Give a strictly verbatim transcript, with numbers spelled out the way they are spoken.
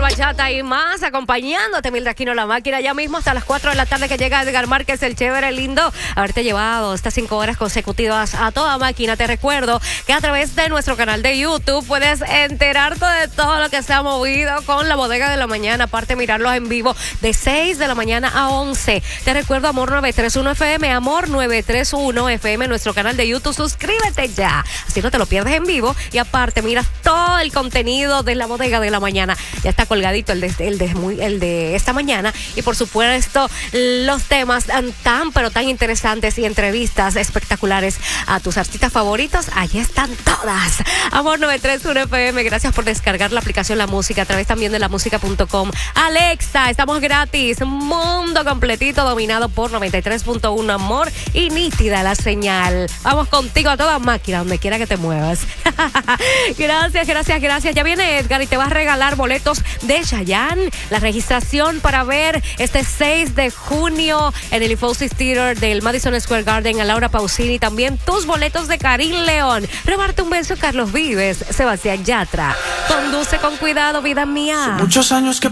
bachata y más, acompañándote, Mildred Aquino, la máquina, ya mismo hasta las cuatro de la tarde que llega Edgar Márquez, el chévere, lindo, haberte llevado estas cinco horas consecutivas a toda máquina. Te recuerdo que a través de nuestro canal de YouTube puedes enterarte de todo lo que se ha movido con la bodega de la mañana, aparte mirarlos en vivo de seis de la mañana a once. Te recuerdo Amor nueve tres uno F M, Amor nueve tres uno F M, nuestro canal de YouTube, suscríbete ya, así no te lo pierdes en vivo y aparte miras todo el contenido de la bodega de la mañana. Ya está colgadito el de, el de, muy, el de esta mañana y por supuesto los temas tan, tan pero tan interesantes y entrevistas espectaculares a tus artistas favoritos, allí están todas. Amor nueve tres uno F M, gracias por descargar la aplicación La Música a través también de la música punto com. Alexa, estamos gratis, mundo completito dominado por noventa y tres punto uno Amor y nítida la señal. Vamos contigo a toda máquina, donde quiera que te muevas. Gracias, gracias, gracias. Ya viene Edgar y te va a regalar boletos de Chayanne, la registración para ver este seis de junio en el Infosys Theater del Madison Square Garden a Laura Pausini, también tus boletos de Karim León. Robarte un beso, Carlos Vives, Sebastián Yatra. Conduce con cuidado, vida mía. Son muchos años que